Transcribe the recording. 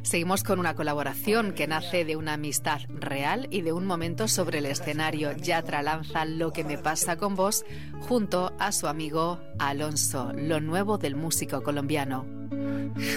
Seguimos con una colaboración que nace de una amistad real y de un momento sobre el escenario. Yatra lanza Lo que me pasa con vos junto a su amigo Alonso, lo nuevo del músico colombiano.